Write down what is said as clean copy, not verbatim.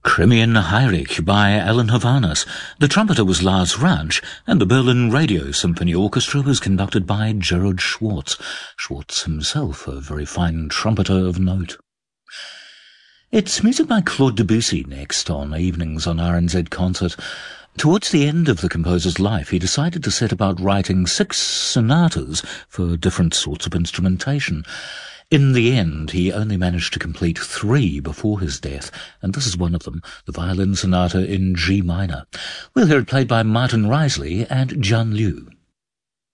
Crimean Heilig by Alan Hovannes. The trumpeter was Lars Ranch, and the Berlin Radio Symphony Orchestra was conducted by Gerard Schwartz. Schwartz himself, a very fine trumpeter of note. It's music by Claude Debussy next on Evenings on RNZ Concert. Towards the end of the composer's life, he decided to set about writing 6 sonatas for different sorts of instrumentation. In the end, he only managed to complete 3 before his death, and this is one of them, the violin sonata in G minor. We'll hear it played by Martin Risley and John Liu.